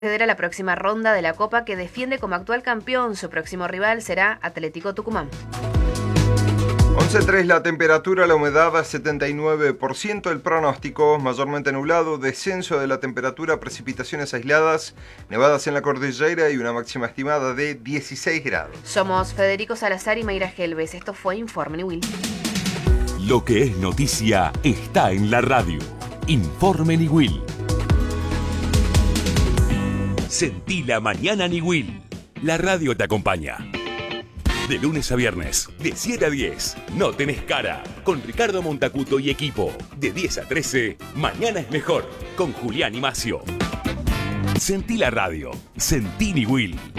acceder a la próxima ronda de la Copa que defiende como actual campeón. Su próximo rival será Atlético Tucumán. 11:03 la temperatura, la humedad a 79%, el pronóstico mayormente nublado, descenso de la temperatura, precipitaciones aisladas, nevadas en la cordillera y una máxima estimada de 16 grados. Somos Federico Salazar y Mayra Gelbes. Esto fue Informe Niwil. Lo que es noticia está en la radio. Informe Niwil. Sentí la mañana Niwil. La radio te acompaña. De lunes a viernes, de 7 a 10, No Tenés Cara, con Ricardo Montacuto y equipo. De 10 a 13, Mañana es Mejor, con Julián y Macio. Sentí la radio, sentí Niwil.